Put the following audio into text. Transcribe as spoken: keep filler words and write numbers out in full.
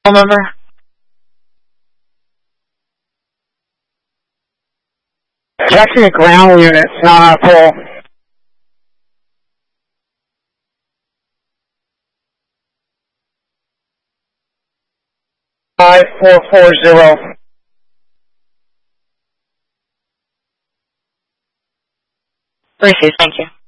Number? It's actually a ground unit, it's not on a pole. Five four four zero. Received, thank you.